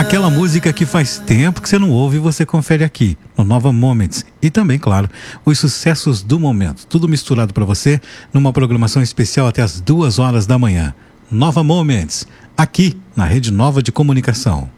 Aquela música que faz tempo que você não ouve e você confere aqui, no Nova Moments. E também, claro, os sucessos do momento. Tudo misturado para você numa programação especial até as 2 horas da manhã. Nova Moments, aqui na Rede Nova de Comunicação.